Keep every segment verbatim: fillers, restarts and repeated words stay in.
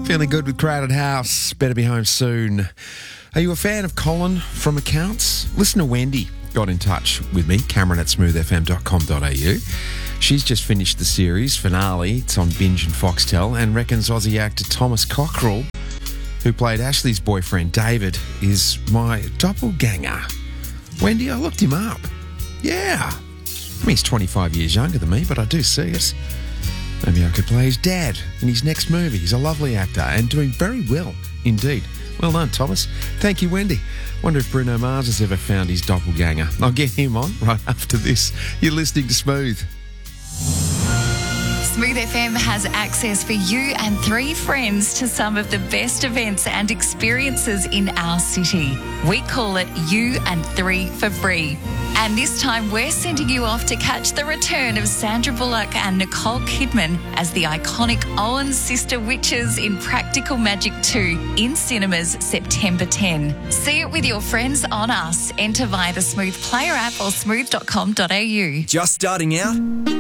Feeling good with Crowded House. Better be home soon. Are you a fan of Colin from Accounts? Listen to Wendy. Got in touch with me, Cameron at smooth f m dot com dot a u. She's just finished the series finale. It's on Binge and Foxtel, and reckons Aussie actor Thomas Cockrell, who played Ashley's boyfriend David, is my doppelganger. Wendy, I looked him up. Yeah. I mean, he's twenty-five years younger than me, but I do see it. Maybe I could play his dad in his next movie. He's a lovely actor and doing very well indeed. Well done, Thomas. Thank you, Wendy. Wonder if Bruno Mars has ever found his doppelganger. I'll get him on right after this. You're listening to Smooth. Smooth F M has access for you and three friends to some of the best events and experiences in our city. We call it You and Three for free. And this time we're sending you off to catch the return of Sandra Bullock and Nicole Kidman as the iconic Owen sister witches in Practical Magic two in cinemas September tenth. See it with your friends on us. Enter via the Smooth Player app or smooth dot com dot a u. Just starting out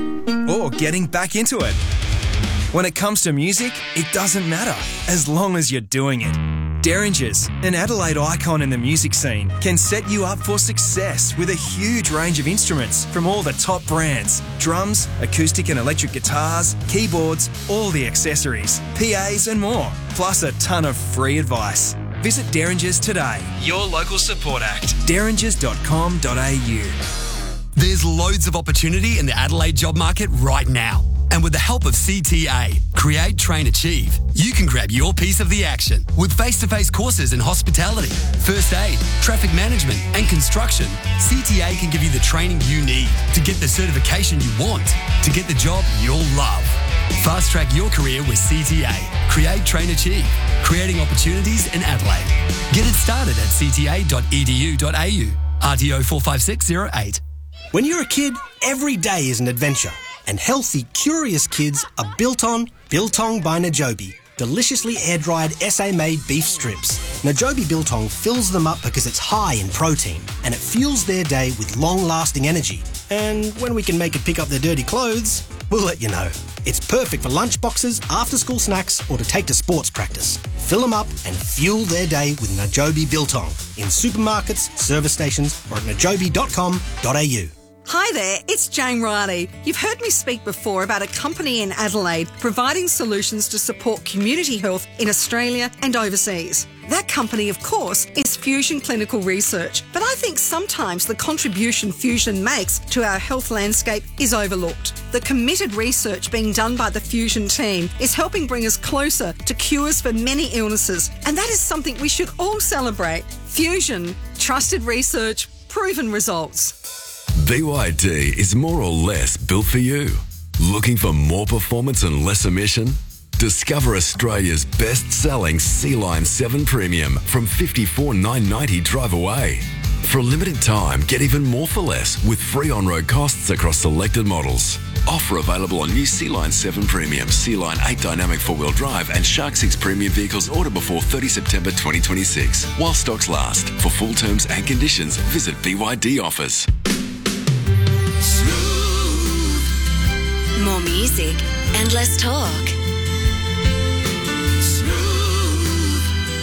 or getting back into it? When it comes to music, it doesn't matter as long as you're doing it. Derringers, an Adelaide icon in the music scene, can set you up for success with a huge range of instruments from all the top brands. Drums, acoustic and electric guitars, keyboards, all the accessories, P As and more, plus a ton of free advice. Visit Derringers today, your local support act. derringers dot com dot a u. There's loads of opportunity in the Adelaide job market right now. And with the help of C T A, Create, Train, Achieve, you can grab your piece of the action with face-to-face courses in hospitality, first aid, traffic management and construction. C T A can give you the training you need to get the certification you want, to get the job you'll love. Fast-track your career with C T A, Create, Train, Achieve, creating opportunities in Adelaide. Get it started at c t a dot e d u dot a u. R T O four five six zero eight. When you're a kid, every day is an adventure. And healthy, curious kids are built on Biltong by Najobi. Deliciously air-dried S A-made beef strips. Najobi Biltong fills them up because it's high in protein and it fuels their day with long-lasting energy. And when we can make it pick up their dirty clothes, we'll let you know. It's perfect for lunch boxes, after-school snacks or to take to sports practice. Fill them up and fuel their day with Najobi Biltong in supermarkets, service stations or at najobi dot com dot a u. Hi there, it's Jane Riley. You've heard me speak before about a company in Adelaide providing solutions to support community health in Australia and overseas. That company, of course, is Fusion Clinical Research, but I think sometimes the contribution Fusion makes to our health landscape is overlooked. The committed research being done by the Fusion team is helping bring us closer to cures for many illnesses, and that is something we should all celebrate. Fusion, trusted research, proven results. B Y D is more or less built for you. Looking for more performance and less emission? Discover Australia's best-selling C-Line seven Premium from fifty-four thousand nine hundred ninety dollars drive away. For a limited time, get even more for less with free on-road costs across selected models. Offer available on new C-Line seven Premium, C-Line eight Dynamic four-wheel drive and Shark six Premium vehicles ordered before thirtieth September twenty twenty-six. While stocks last. For full terms and conditions, visit B Y D Offers. More music and less talk.